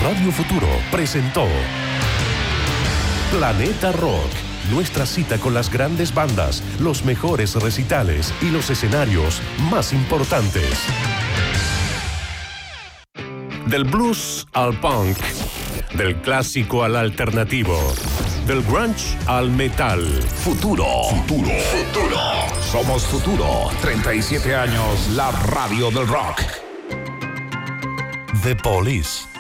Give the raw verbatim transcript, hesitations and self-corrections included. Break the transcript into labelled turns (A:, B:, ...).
A: Radio Futuro presentó Planeta Rock. Nuestra cita con las grandes bandas, los mejores recitales y los escenarios más importantes. Del blues al punk, del clásico al alternativo, del grunge al metal.
B: Futuro, futuro, futuro. Somos Futuro. treinta y siete años, la radio del rock.
A: The Police.